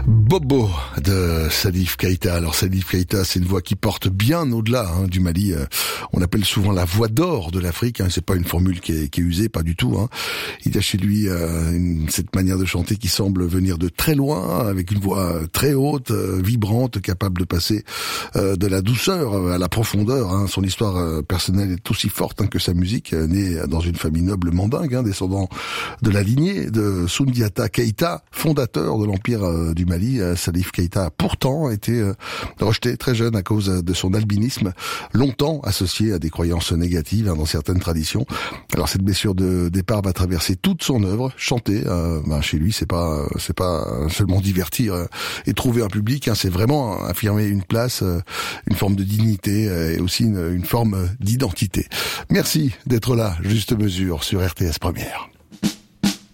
Bobo de Salif Keïta. Alors Salif Keïta, c'est une voix qui porte bien au-delà du Mali. On l'appelle souvent la voix d'or de l'Afrique. C'est pas une formule qui est usée, pas du tout. Il y a chez lui cette manière de chanter qui semble venir de très loin, avec une voix très haute, vibrante, capable de passer de la douceur à la profondeur. Son histoire personnelle est aussi forte que sa musique. Né dans une famille noble mandingue, descendant de la lignée de Soundiata Keïta, fondateur de l'empire du Mali. Salif Keïta a pourtant été rejeté très jeune à cause de son albinisme, longtemps associé à des croyances négatives dans certaines traditions. Alors cette blessure de départ va traverser toute son œuvre. Chanter, chez lui, c'est pas seulement divertir et trouver un public, c'est vraiment affirmer une place, une forme de dignité et aussi une forme d'identité. Merci d'être là, Juste Mesure, sur RTS Première.